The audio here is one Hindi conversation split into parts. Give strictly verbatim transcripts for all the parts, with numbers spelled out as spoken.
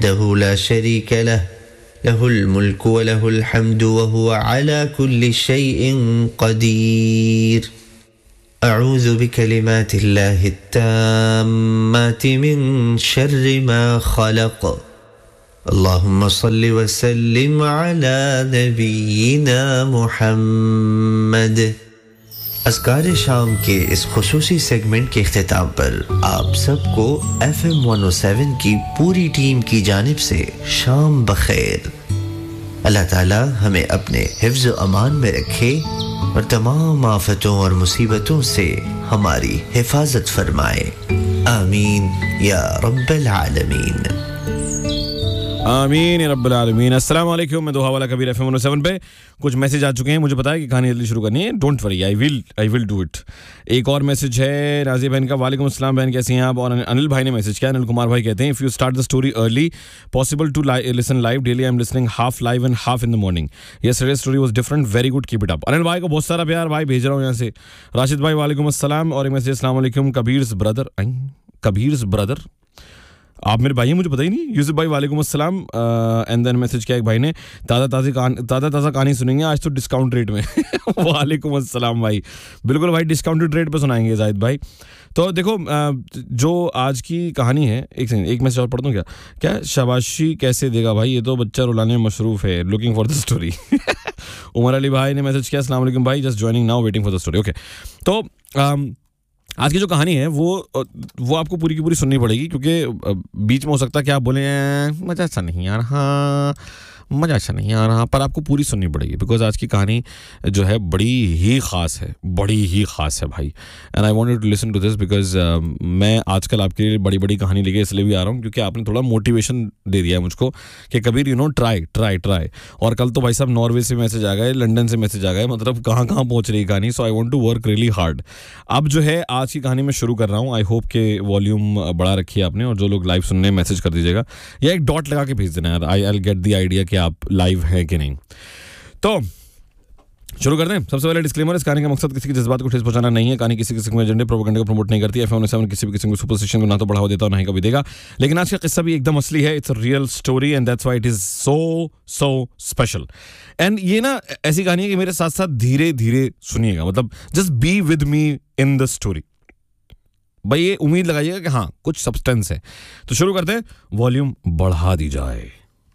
वहदहु ला शरीका लह लहुल मुल्कु व लहुल हम्दु व हुवा अला कुल्लि शैइन क़दीर। अऊज़ु बिकलिमातिल्लाहि त्ताम्माति मिन शर्रि मा खलक़। अल्लाहुम्मा सल्लि व सल्लिम अला नबीना मुहम्मद। अस्कार शाम के इस खुसूसी सेगमेंट के इख्तिताम पर आप सबको F M one O seven की पूरी टीम की जानिब से शाम बखैर। अल्लाह ताला हमें अपने हिफ्ज़ अमान में रखे और तमाम आफतों और मुसीबतों से हमारी हिफाजत फरमाए। आमीन या रब्बल आलमीन। आमीन या रब्बल आलमीन। अस्सलाम वालेकुम। मैं दोहा वाला Kabir F M one O seven पे कुछ मैसेज आ चुके हैं। मुझे पता है कि कहानी जल्दी शुरू करनी है। Don't worry, I will I will do it. एक और मैसेज है राजी बहन का। वालेकुम अस्सलाम बहन, कैसी हैं आप? और अनिल भाई ने मैसेज किया। अनिल कुमार भाई कहते हैं, if you start the story early possible to listen live daily. I am listening half live and half in the morning. Yesterday story was different, very good, keep it up. Anil भाई को बहुत सारा प्यार भाई भेज रहा हूँ यहाँ से। राशिद भाई वालेकुम अस्सलाम और एक मैसेज, अस्सलाम वालेकुम कबीर्स ब्रदर। कबीर्स ब्रदर आप मेरे भाई हैं, मुझे पता ही नहीं। यूसुफ भाई वालेकुम अस्सलाम। एंड देन मैसेज किया एक भाई ने, ताज़ा ताज़ी ताज़ा ताज़ा कहानी सुनेंगे आज तो डिस्काउंट रेट में। वालेकुम अस्सलाम भाई, बिल्कुल भाई डिस्काउंटेड रेट पे सुनाएंगे जाहिद भाई। तो देखो जो आज की कहानी है, एक सेकंड एक मैसेज और पढ़ दूँ क्या? क्या शाबाशी कैसे देगा भाई, ये तो बच्चा रुलाने में मशरूफ़ है। Looking for the story. Umar Ali भाई ने मैसेज किया, अस्सलाम वालेकुम भाई, just joining now, waiting for the story. Okay, तो आज की जो कहानी है वो वो आपको पूरी की पूरी सुननी पड़ेगी, क्योंकि बीच में हो सकता है कि आप बोले मज़ा अच्छा नहीं आ रहा मज़ा अच्छा नहीं आ रहा पर आपको पूरी सुननी पड़ेगी, बिकॉज आज की कहानी जो है बड़ी ही ख़ास है, बड़ी ही ख़ास है भाई। And I want you to listen to this, because मैं आजकल आपके लिए बड़ी बड़ी कहानी लेके इसलिए भी आ रहा हूँ क्योंकि आपने थोड़ा मोटिवेशन दे दिया है मुझको कि Kabir you know try try try. और कल तो भाई साहब नॉर्वे से मैसेज आ गए, लंदन से मैसेज आ गए, मतलब कहाँ कहाँ पहुँच रही कहानी। सो I want to work really hard. अब जो है आज की कहानी मैं शुरू कर रहा हूँ। आई होप के वॉल्यूम बढ़ा रखी है आपने, और जो लोग लाइव सुनने मैसेज कर दीजिएगा या एक डॉट लगा के भेज देना यार। आई आई गेट द आइडिया कि आप लाइव हैं कि नहीं। तो शुरू करते हैं। सबसे पहले डिस्क्लेमर, इस कहानी का मकसद किसी के जज्बात को ठेस पहुंचाना नहीं है। कहानी किसी किस्म के एजेंडे प्रोपेगेंडा को प्रमोट नहीं करती है। एफ एम सेवन किसी भी किस्म के सुपरस्टिशन को ना तो बढ़ावा देता और ना ही कभी देगा। लेकिन आज का किस्सा भी एकदम असली है। It's a real story and that's why it is so so special. And ये ना ऐसी कहानी है कि मेरे साथ साथ धीरे धीरे सुनिएगा, मतलब just be with me in the story भाई। ये उम्मीद लगाइएगा कि हाँ कुछ सब्सटेंस है। तो शुरू करते हैं, वॉल्यूम बढ़ा दी जाए।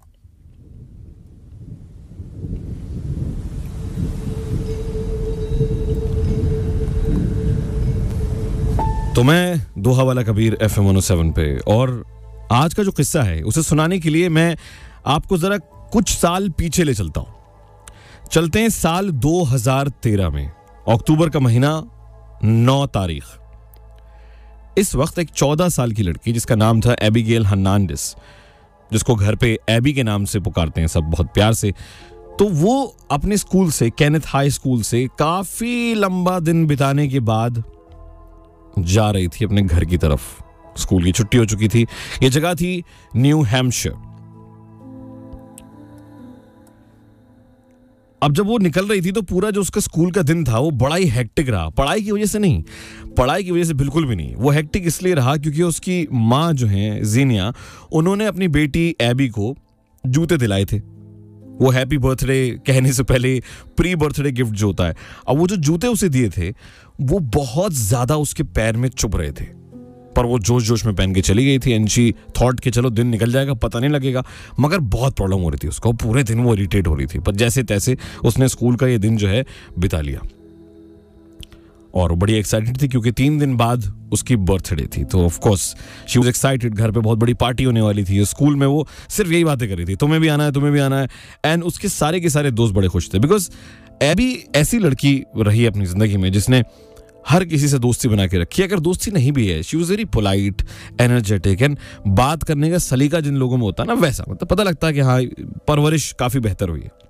तो मैं दोहा वाला Kabir F M one O seven पे, और आज का जो किस्सा है उसे सुनाने के लिए मैं आपको जरा कुछ साल पीछे ले चलता हूं। चलते हैं साल दो हज़ार तेरह में, अक्टूबर का महीना, नौ तारीख। इस वक्त एक चौदह साल की लड़की जिसका नाम था एबिगेल हर्नांडिस, जिसको घर पे एबी के नाम से पुकारते हैं सब बहुत प्यार से, तो वो अपने स्कूल से, केनेथ हाई स्कूल से काफी लंबा दिन बिताने के बाद जा रही थी अपने घर की तरफ। स्कूल की छुट्टी हो चुकी थी। ये जगह थी न्यू हैम्पशायर। अब जब वो निकल रही थी तो पूरा जो उसका स्कूल का दिन था वो बड़ा ही हेक्टिक रहा। पढ़ाई की वजह से नहीं, पढ़ाई की वजह से बिल्कुल भी नहीं। वो हेक्टिक इसलिए रहा क्योंकि उसकी माँ जो है जीनिया, उन्होंने अपनी बेटी एबी को जूते दिलाए थे। वो हैप्पी बर्थडे कहने से पहले प्री बर्थडे गिफ्ट जो होता है, अब वो जो जूते उसे दिए थे वो बहुत ज्यादा उसके पैर में चुभ रहे थे, पर वो जोश जोश में पहन के चली गई थी। एंड शी थॉट कि चलो दिन निकल जाएगा, पता नहीं लगेगा, मगर बहुत प्रॉब्लम हो रही थी उसको। पूरे दिन वो इरिटेट हो रही थी, पर जैसे तैसे उसने स्कूल का ये दिन जो है बिता लिया। और बड़ी एक्साइटेड थी क्योंकि तीन दिन बाद उसकी बर्थडे थी, तो of course she was excited. घर पे बहुत बड़ी पार्टी होने वाली थी। स्कूल में वो सिर्फ यही बातें कर रही थी, तुम्हें भी आना है, तुम्हें भी आना है। एंड उसके सारे के सारे दोस्त बड़े खुश थे, बिकॉज एबी ऐसी लड़की रही अपनी जिंदगी में जिसने हर किसी से दोस्ती बना के रखी। अगर दोस्ती नहीं भी है, she was very polite, energetic, and बात करने का सलीका जिन लोगों में होता है ना, वैसा, मतलब पता लगता है कि हाँ परवरिश काफी बेहतर हुई है।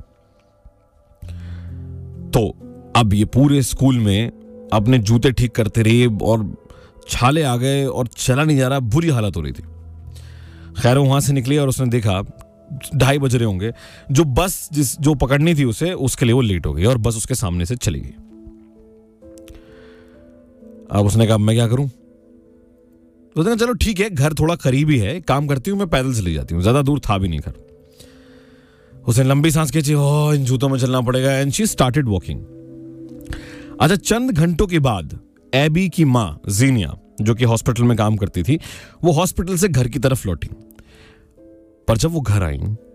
तो अब ये पूरे स्कूल में अपने जूते ठीक करते रहे और छाले आ गए और चला नहीं जा रहा, बुरी हालत हो रही थी। खैर वहां से निकली और उसने देखा ढाई बज रहे होंगे, जो बस जिस जो पकड़नी थी उसे, उसके लिए वो लेट हो गई और बस उसके सामने से चली गई। अब उसने कहा मैं क्या करूं, तो उसने कहा चलो ठीक है, घर थोड़ा करीब ही है, काम करती हूँ मैं, पैदल चली जाती हूँ, ज्यादा दूर था भी नहीं घर। उसने लंबी सांस खींची, ओह इन जूतों में चलना पड़ेगा, एंड शी स्टार्टेड वॉकिंग। अच्छा, चंद घंटों के बाद एबी की माँ जीनिया, जो कि हॉस्पिटल में काम करती थी, वो हॉस्पिटल से घर की तरफ लौटी। पर जब वो घर आई